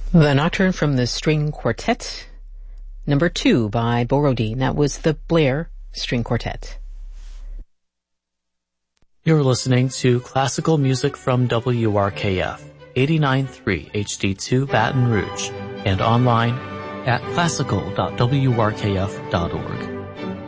The Nocturne from the String Quartet, number 2 by Borodin. That was the Blair String Quartet. You're listening to classical music from WRKF, 89.3 HD2 Baton Rouge, and online at classical.wrkf.org.